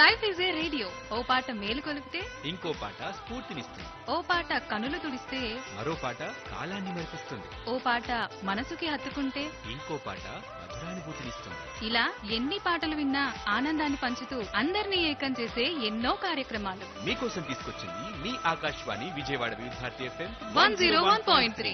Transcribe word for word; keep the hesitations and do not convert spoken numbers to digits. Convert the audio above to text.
Life is a radio, ఓ పాట మేలు కొలిపితే ఇంకో పాట స్ఫూర్తినిస్తుంది. ఓ పాట కనులు తుడిస్తే మరో పాట కాలాన్ని మరిపిస్తుంది. ఓ పాట మనసుకి హత్తుకుంటే ఇంకో పాట మధురానుభూతినిస్తుంది. ఇలా ఎన్ని పాటలు విన్నా ఆనందాన్ని పంచుతూ అందరినీ ఏకం చేసే ఎన్నో కార్యక్రమాలు మీకోసం తీసుకొచ్చింది మీ ఆకాశవాణి విజయవాడ వివిధ Bharati FM one zero one point three